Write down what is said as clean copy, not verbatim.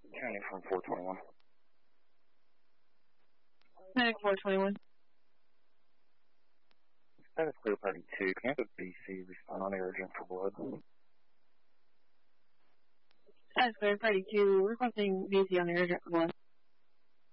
County from 421. Medic 421. That is clear party 2. Can I have a BC respond on the urgent for blood? That is clear party 2. Requesting BC on the urgent for blood.